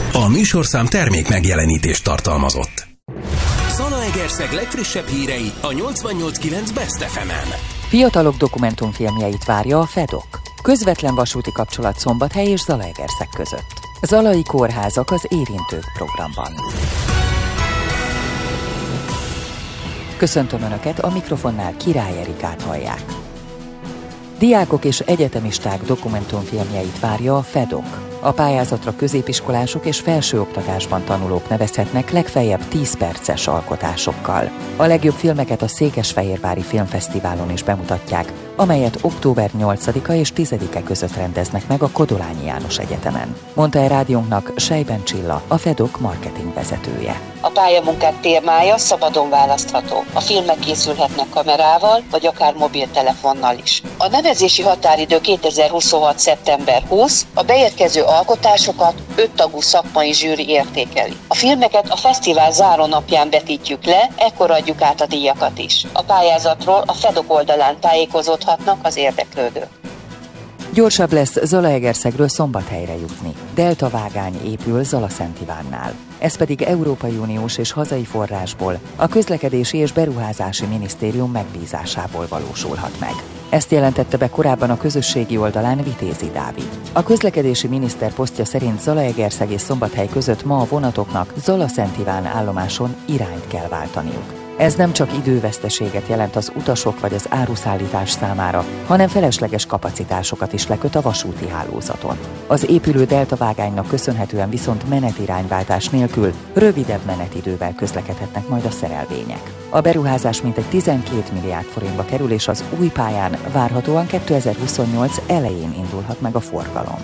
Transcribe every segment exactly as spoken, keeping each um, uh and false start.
A műsorszám termék megjelenítést tartalmazott. Zalaegerszeg legfrissebb hírei a nyolcvannyolc kilenc Best ef emen. Fiatalok dokumentumfilmjeit várja a fedok. Közvetlen vasúti kapcsolat Szombathely és Zalaegerszeg között. Zalai kórházak az Érintők programban. Köszöntöm Önöket, a mikrofonnál Király Erikát hallják. Diákok és egyetemisták dokumentumfilmjeit várja a fedok. A pályázatra középiskolások és felsőoktatásban tanulók nevezhetnek legfeljebb tíz perces alkotásokkal. A legjobb filmeket a Székesfehérvári Filmfesztiválon is bemutatják, amelyet október nyolcadika és tizedike között rendeznek meg a Kodolányi János Egyetemen. Mondta el rádiónknak Sejben Csilla, a fedok marketing vezetője. A pályamunkák témája szabadon választható. A filmek készülhetnek kamerával, vagy akár mobiltelefonnal is. A nevezési határidő kétezer-huszonhat. szeptember huszadika, a beérkező alkotásokat öt tagú szakmai zsűri értékeli. A filmeket a fesztivál zárónapján vetítjük le, ekkor adjuk át a díjakat is. A pályázatról a fedok oldalán tájékozódhatnak az érdeklődők. Gyorsabb lesz Zalaegerszegről Szombathelyre jutni. Deltavágány épül Zalaszent Ivánnál. Ez pedig Európai Uniós és hazai forrásból, a Közlekedési és Beruházási Minisztérium megbízásából valósulhat meg. Ezt jelentette be korábban a közösségi oldalán Vitézi Dávid. A közlekedési miniszter posztja szerint Zalaegerszeg és Szombathely között ma a vonatoknak Zalaszent Iván állomáson irányt kell váltaniuk. Ez nem csak időveszteséget jelent az utasok vagy az áruszállítás számára, hanem felesleges kapacitásokat is leköt a vasúti hálózaton. Az épülő deltavágánynak köszönhetően viszont menetirányváltás nélkül rövidebb menetidővel közlekedhetnek majd a szerelvények. A beruházás mintegy tizenkét milliárd forintba kerül, és az új pályán várhatóan kétezer-huszonnyolc elején indulhat meg a forgalom.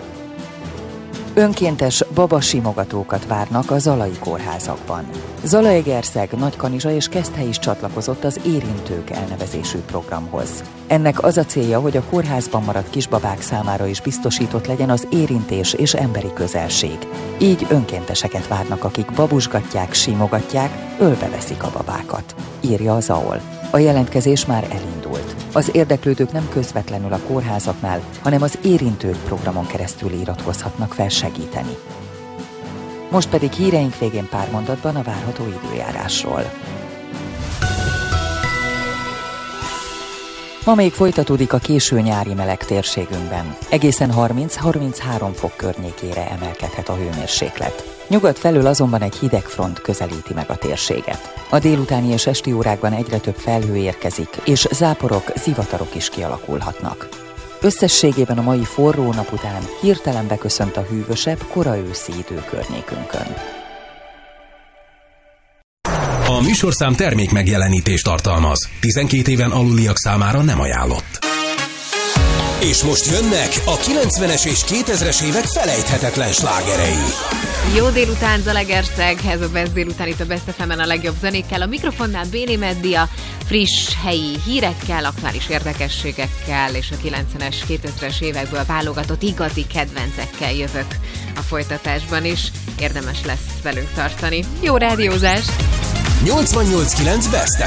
Önkéntes babasimogatókat várnak a zalai kórházakban. Zalaegerszeg, Nagykanizsa és Keszthely is csatlakozott az Érintők elnevezésű programhoz. Ennek az a célja, hogy a kórházban maradt kisbabák számára is biztosított legyen az érintés és emberi közelség. Így önkénteseket várnak, akik babusgatják, simogatják, ölbeveszik a babákat, írja az á o el. A jelentkezés már elindult. Az érdeklődők nem közvetlenül a kórházaknál, hanem az Érintők programon keresztül iratkozhatnak fel segíteni. Most pedig híreink végén pár mondatban a várható időjárásról. Ma még folytatódik a késő nyári meleg térségünkben. Egészen harminc-harminchárom fok környékére emelkedhet a hőmérséklet. Nyugat felől azonban egy hideg front közelíti meg a térséget. A délutáni és esti órákban egyre több felhő érkezik, és záporok, zivatarok is kialakulhatnak. Összességében a mai forró nap után hirtelen beköszönt a hűvösebb, kora őszi idő környékünkön. A műsorszám termék megjelenítést tartalmaz. tizenkét éven aluliak számára nem ajánlott. És most jönnek a kilencvenes és kétezres évek felejthetetlen slágerei. Jó délután, Zalaegerszeg, ez a Best délután itt a Best ef emen a legjobb zenékkel. A mikrofonnál Béni Meddia, friss helyi hírekkel, aktuális érdekességekkel és a kilencvenes, kétezres évekből válogatott igazi kedvencekkel jövök a folytatásban is. Érdemes lesz velünk tartani. Jó rádiózást! nyolcvannyolc kilenc Best